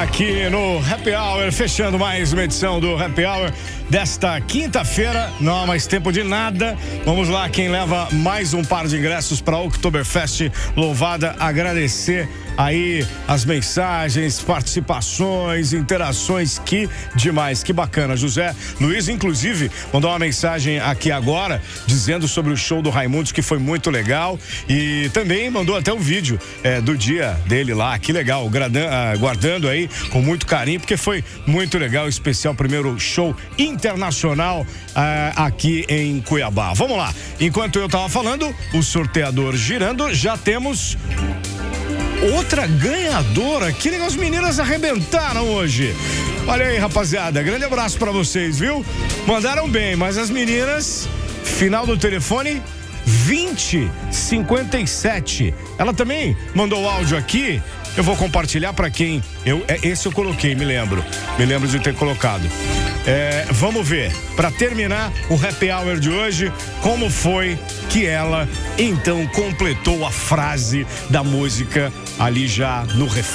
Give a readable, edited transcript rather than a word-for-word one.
aqui no Happy Hour, fechando mais uma edição do Happy Hour desta quinta-feira. Não há mais tempo de nada. Vamos lá, quem leva mais um par de ingressos para a Oktoberfest Louvada, agradecer aí as mensagens, participações, interações, que demais, que bacana. José Luiz, inclusive, mandou uma mensagem aqui agora, dizendo sobre o show do Raimundos, que foi muito legal, e também mandou até um vídeo do dia dele lá, que legal, guardando aí com muito carinho, porque foi muito legal, especial, primeiro show internacional aqui em Cuiabá. Vamos lá, enquanto eu tava falando, o sorteador girando, já temos outra ganhadora. Que legal, as meninas arrebentaram hoje. Olha aí, rapaziada, grande abraço pra vocês, viu? Mandaram bem, mas as meninas, final do telefone 2057. Ela também mandou áudio aqui. Eu vou compartilhar pra quem esse eu coloquei, me lembro de ter colocado. Vamos ver, pra terminar o Happy Hour de hoje, como foi que ela então completou a frase da música ali já no refrão.